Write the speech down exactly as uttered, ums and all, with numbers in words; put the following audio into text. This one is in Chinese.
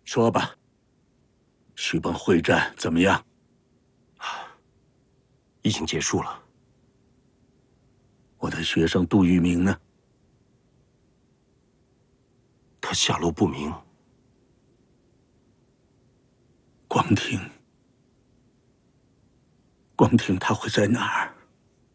说吧，徐蚌会战怎么样？ 已经结束了。 我的学生杜聿明呢？ 他下落不明。 光庭，光庭他会在哪儿？